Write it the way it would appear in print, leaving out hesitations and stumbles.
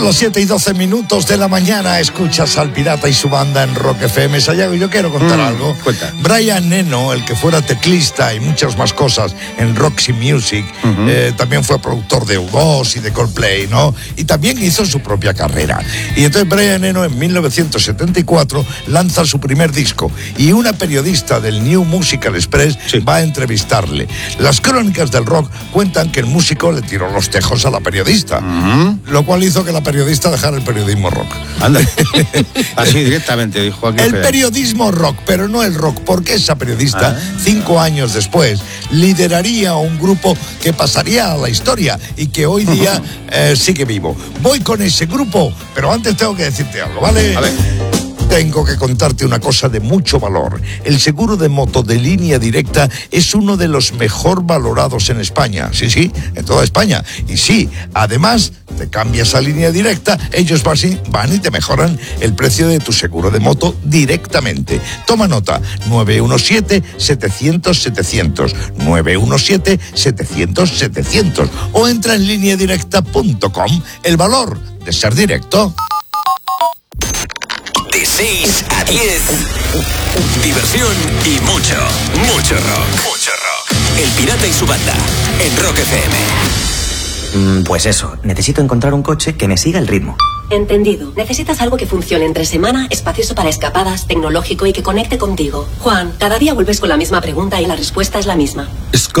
Los 7:12 de la mañana escuchas al Pirata y su banda en Rock FM. Sayago, yo quiero contar algo. Cuenta. Brian Eno, el que fuera teclista y muchas más cosas en Roxy Music, también fue productor de U2 y de Coldplay, ¿no? Y también hizo su propia carrera. Y entonces Brian Eno en 1974 lanza su primer disco y una periodista del New Musical Express va a entrevistarle. Las crónicas del rock cuentan que el músico le tiró los tejos a la periodista, lo cual hizo que la periodista dejara el periodismo rock. Anda. Así directamente, dijo aquí. El periodismo rock, pero no el rock, porque esa periodista, 5 años después, lideraría un grupo que pasaría a la historia y que hoy día sigue vivo. Voy con ese grupo, pero antes tengo que decirte algo, ¿vale? A ver. Tengo que contarte una cosa de mucho valor. El seguro de moto de Línea Directa es uno de los mejor valorados en España. Sí, en toda España. Y sí, además, te cambias a Línea Directa, ellos van y te mejoran el precio de tu seguro de moto directamente. Toma nota, 917-700-700, 917-700-700 o entra en lineadirecta.com. El valor de ser directo. De 6 a 10, diversión y mucho rock. Mucho rock. El Pirata y su banda, en Rock FM. Pues eso, necesito encontrar un coche que me siga el ritmo. Entendido. Necesitas algo que funcione entre semana, espacioso para escapadas, tecnológico y que conecte contigo. Juan, cada día vuelves con la misma pregunta y la respuesta es la misma.